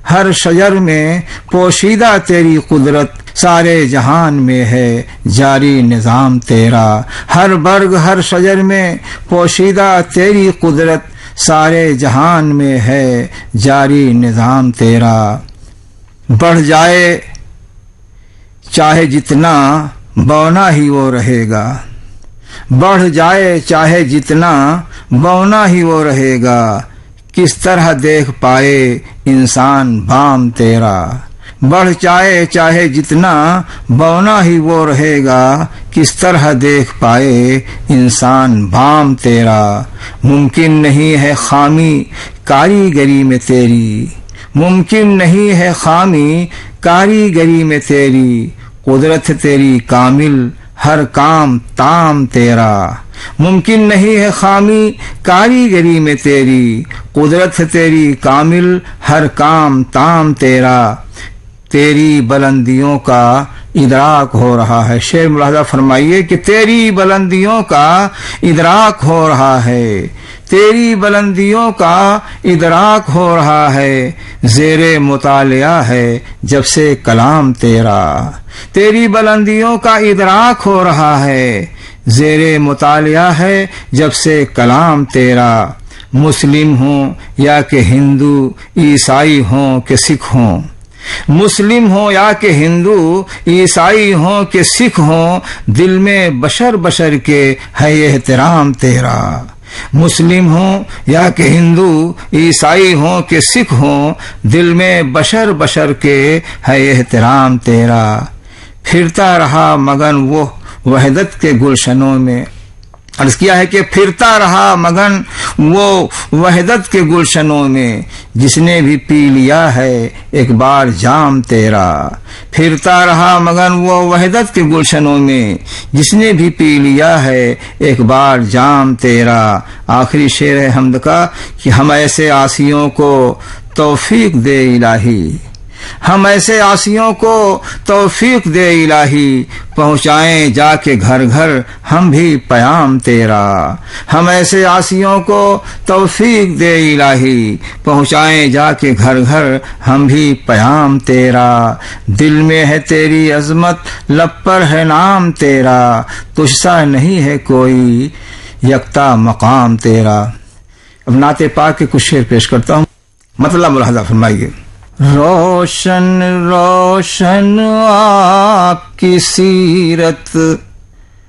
ہر شجر میں پوشیدہ تیری قدرت، سارے جہان میں ہے جاری نظام تیرا۔ ہر برگ ہر شجر میں پوشیدہ تیری قدرت، سارے جہان میں ہے جاری نظام تیرا۔ بڑھ جائے چاہے جتنا بونا ہی وہ رہے گا، بڑھ جائے چاہے جتنا بونا ہی وہ رہے گا، کس طرح دیکھ پائے انسان بام تیرا۔ بڑھ جائے چاہے جتنا بونا ہی وہ رہے گا، کس طرح دیکھ پائے انسان بام تیرا۔ ممکن نہیں ہے خامی کاریگری میں تیری، ممکن نہیں ہے خامی کاریگری میں تیری، قدرت تیری کامل ہر کام تام تیرا۔ ممکن نہیں ہے خامی کاریگری میں تیری، قدرت تیری کامل ہر کام تام تیرا۔ تیری بلندیوں کا ادراک ہو رہا ہے، شعر ملاحظہ فرمائیے کہ تیری بلندیوں کا ادراک ہو رہا ہے، تیری بلندیوں کا ادراک ہو رہا ہے، زیر مطالعہ ہے جب سے کلام تیرا۔ تیری بلندیوں کا ادراک ہو رہا ہے، زیر مطالعہ ہے جب سے کلام تیرا۔ مسلم ہوں یا کہ ہندو، عیسائی ہوں کہ سکھ ہوں، مسلم ہوں یا کہ ہندو، عیسائی ہوں کہ سکھ ہوں، دل میں بشر بشر کے ہے احترام تیرا۔ مسلم ہوں یا کہ ہندو، عیسائی ہوں کہ سکھ ہوں، دل میں بشر بشر کے ہے احترام تیرا۔ پھرتا رہا مگن وہ وحدت کے گلشنوں میں، عرض کیا ہے کہ پھرتا رہا مگن وہ وحدت کے گلشنوں میں، جس نے بھی پی لیا ہے ایک بار جام تیرا۔ پھرتا رہا مگن وہ وحدت کے گلشنوں میں، جس نے بھی پی لیا ہے ایک بار جام تیرا۔ آخری شعر ہے حمد کا کہ ہم ایسے عاصیوں کو توفیق دے الہی، ہم ایسے عاصیوں کو توفیق دے الہی، پہنچائیں جا کے گھر گھر ہم بھی پیام تیرا۔ ہم ایسے عاصیوں کو توفیق دے الہی، پہنچائیں جا کے گھر گھر ہم بھی پیام تیرا۔ دل میں ہے تیری عظمت، لب پر ہے نام تیرا، تجھ سا نہیں ہے کوئی یکتا مقام تیرا۔ اب نعت پاک کے کچھ شعر پیش کرتا ہوں، مطلب ملاحظہ فرمائیے۔ روشن روشن آپ کی سیرت